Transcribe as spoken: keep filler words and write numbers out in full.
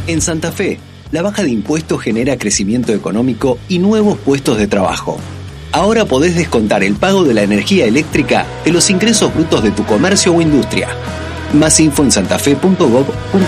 En Santa Fe, la baja de impuestos genera crecimiento económico y nuevos puestos de trabajo. Ahora podés descontar el pago de la energía eléctrica de los ingresos brutos de tu comercio o industria. Más info en santafe punto gov punto ar.